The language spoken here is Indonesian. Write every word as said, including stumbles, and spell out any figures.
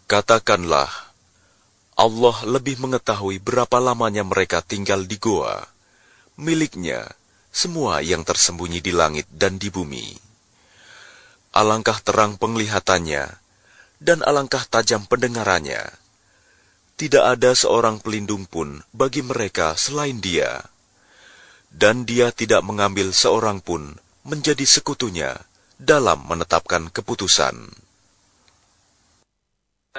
Katakanlah, Allah lebih mengetahui berapa lamanya mereka tinggal di goa, miliknya semua yang tersembunyi di langit dan di bumi. Alangkah terang penglihatannya, dan alangkah tajam pendengarannya. Tidak ada seorang pelindung pun bagi mereka selain Dia, dan Dia tidak mengambil seorang pun menjadi sekutunya dalam menetapkan keputusan.